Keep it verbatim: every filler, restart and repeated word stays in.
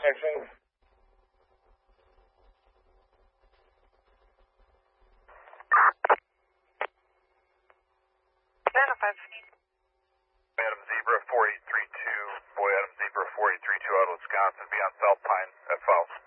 Texans. Identified. Adam Zebra four eight three two, boy Adam Zebra four eight three two out of Wisconsin, be on South Pine at Pfalz.